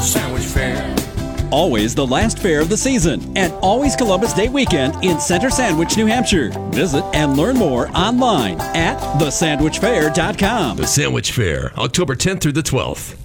Sandwich Fair. Always the last fair of the season and always Columbus Day weekend in Center Sandwich, New Hampshire. Visit and learn more online at thesandwichfair.com. The Sandwich Fair, October 10th through the 12th.